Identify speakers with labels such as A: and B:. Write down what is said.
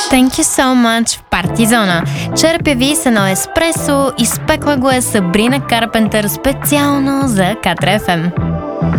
A: Thank you so much в Партизона. Черпя ви с едно еспресо, изпекла го е Сабрина Карпентър специално за Катра FM.